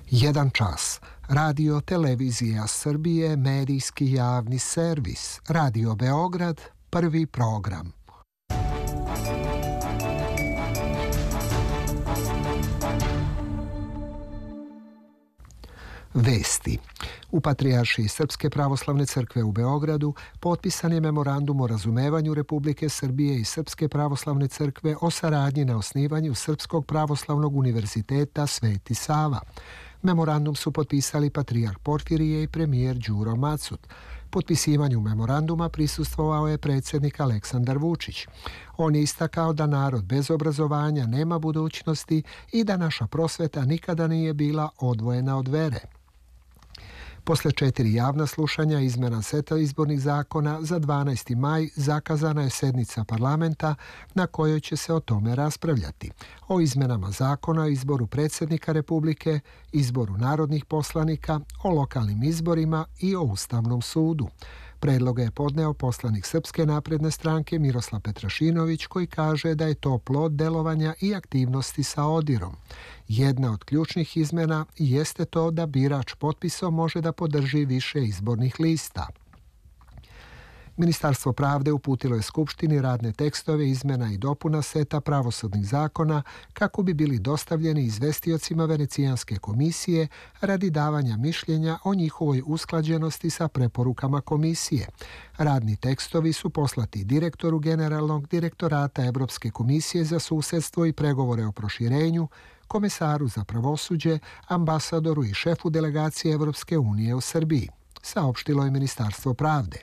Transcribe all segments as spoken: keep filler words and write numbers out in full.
Jedan čas. Radio Televizija Srbije, medijski javni servis. Radio Beograd, prvi program. Vesti. U Patrijaršiji Srpske pravoslavne crkve u Beogradu potpisan je memorandum o razumevanju Republike Srbije i Srpske pravoslavne crkve o saradnji na osnivanju Srpskog pravoslavnog univerziteta Sveti Sava. Memorandum su potpisali patrijarh Porfirije i premijer Đuro Macut. Potpisivanju memoranduma prisustvovao je predsjednik Aleksandar Vučić. On je istakao da narod bez obrazovanja nema budućnosti i da naša prosveta nikada nije bila odvojena od vere. Posle četiri javna slušanja izmjena seta izbornih zakona za dvanaesti maj zakazana je sednica parlamenta na kojoj će se o tome raspravljati. O izmjenama zakona o izboru predsjednika Republike, izboru narodnih poslanika, o lokalnim izborima i o Ustavnom sudu. Predloga je podneo poslanik Srpske napredne stranke Miroslav Petrašinović, koji kaže da je to plod delovanja i aktivnosti sa Odirom. Jedna od ključnih izmjena jeste to da birač potpisom može da podrži više izbornih lista. Ministarstvo pravde uputilo je Skupštini radne tekstove izmjena i dopuna seta pravosudnih zakona kako bi bili dostavljeni izvestiocima Venecijanske komisije radi davanja mišljenja o njihovoj usklađenosti sa preporukama komisije. Radni tekstovi su poslati direktoru Generalnog direktorata Evropske komisije za susedstvo i pregovore o proširenju, komesaru za pravosuđe, ambasadoru i šefu delegacije Evropske unije u Srbiji, saopštilo je Ministarstvo pravde.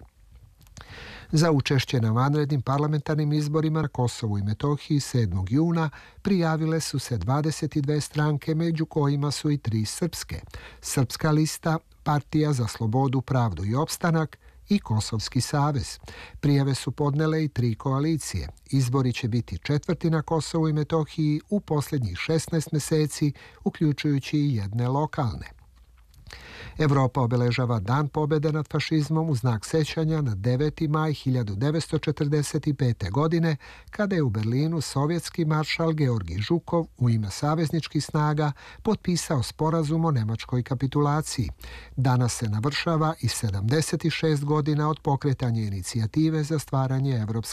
Za učešće na vanrednim parlamentarnim izborima na Kosovu i Metohiji sedmog juna prijavile su se dvadeset dve stranke, među kojima su i tri srpske. Srpska lista, Partija za slobodu, pravdu i opstanak i Kosovski savez. Prijave su podnele i tri koalicije. Izbori će biti četvrti na Kosovu i Metohiji u posljednjih šesnaest mjeseci, uključujući i jedne lokalne. Evropa obeležava Dan pobjede nad fašizmom u znak sećanja na deveti maj hiljadu devetsto četrdeset pete. godine, kada je u Berlinu sovjetski maršal Georgij Žukov u ime savezničkih snaga potpisao sporazum o nemačkoj kapitulaciji. Danas se navršava i sedamdeset šest godina od pokretanja inicijative za stvaranje Evropske